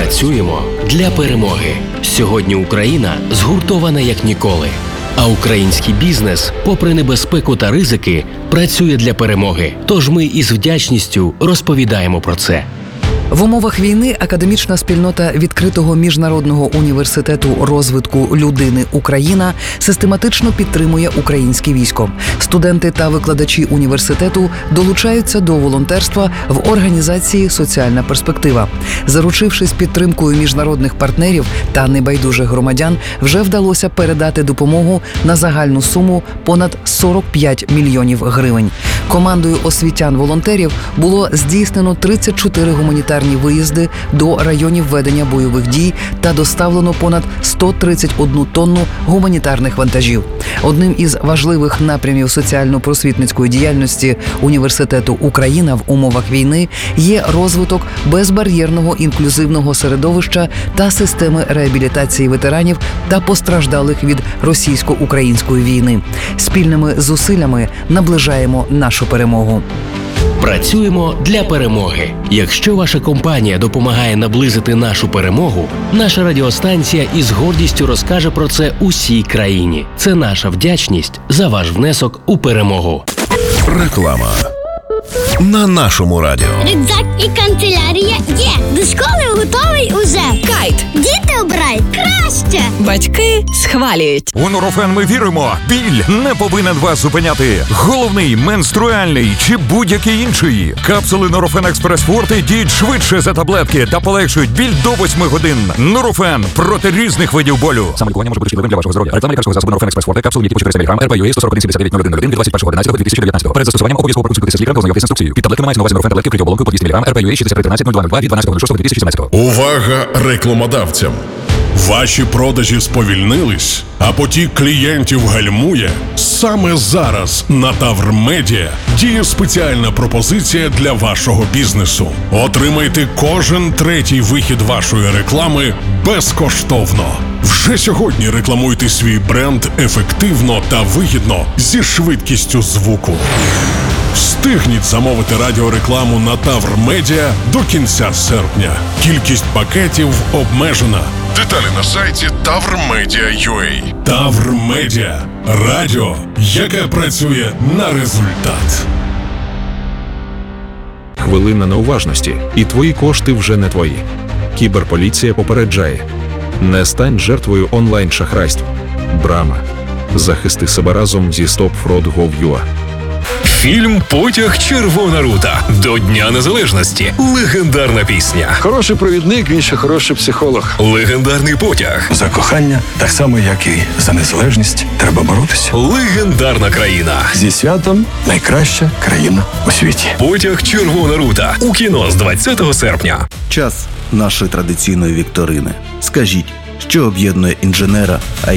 Працюємо для перемоги. Сьогодні Україна згуртована як ніколи. А український бізнес, попри небезпеку та ризики, працює для перемоги. Тож ми із вдячністю розповідаємо про це. В умовах війни академічна спільнота відкритого міжнародного університету розвитку людини «Україна» систематично підтримує українське військо. Студенти та викладачі університету долучаються до волонтерства в організації «Соціальна перспектива». Заручившись підтримкою міжнародних партнерів та небайдужих громадян, вже вдалося передати допомогу на загальну суму понад 45 мільйонів гривень. Командою освітян-волонтерів було здійснено 34 гуманітарні виїзди до районів ведення бойових дій та доставлено понад 131 тонну гуманітарних вантажів. Одним із важливих напрямів соціально-просвітницької діяльності університету «Україна» в умовах війни є розвиток безбар'єрного інклюзивного середовища та системи реабілітації ветеранів та постраждалих від російсько-української війни. Спільними зусиллями наближаємо нашу перемогу. Працюємо для перемоги. Якщо ваша компанія допомагає наблизити нашу перемогу, наша радіостанція із гордістю розкаже про це усій країні. Це наша вдячність за ваш внесок у перемогу. Реклама на нашому радіо. Рюкзак і канцелярія є. До школи готовий уже. Кайт. Діти обирають краще. Батьки схвалюють. У Нурофен ми віримо. Біль не повинен вас зупиняти. Головний, менструальний чи будь-який інший. Капсули Нурофен Експрес Форте діють швидше за таблетки та полегшують біль до 8 годин. Нурофен проти різних видів болю. Саме лікування може бути шкідливим для вашого здоров'я. Реклама лікарського засобу Нурофен Експрес Форте. Капсули, які по 400 мг. РПЮА 141-79-01 від 21.11.2019. Перед застосуванням обов'язково проконсультуйтеся з лікарем та ознайомтесь з інструкцією. Під таблетками мається на увазі Нурофен таблетки при оболонку по 200 мг. РПЮА 6313-0202 від 12.06.2017. Увага рекламодавцям! Ваші продажі сповільнились, а потік клієнтів гальмує? Саме зараз на Тавр Медіа діє спеціальна пропозиція для вашого бізнесу. Отримайте кожен третій вихід вашої реклами безкоштовно. Вже сьогодні рекламуйте свій бренд ефективно та вигідно зі швидкістю звуку. Встигніть замовити радіорекламу на Тавр Медіа до кінця серпня. Кількість пакетів обмежена. Деталі на сайті tavrmedia.ua. Тавр Медіа. Радіо, яке працює на результат. Хвилина неуважності, і твої кошти вже не твої. Кіберполіція попереджає. Не стань жертвою онлайн-шахрайств. Брама. Захисти себе разом зі StopFraud.gov.ua. Фільм «Потяг Червона рута» до Дня Незалежності. Легендарна пісня. Хороший провідник, він ще хороший психолог. Легендарний потяг. За кохання, так само, як і за незалежність, треба боротися. Легендарна країна. Зі святом найкраща країна у світі. «Потяг Червона рута» у кіно з 20 серпня. Час нашої традиційної вікторини. Скажіть, що об'єднує інженера,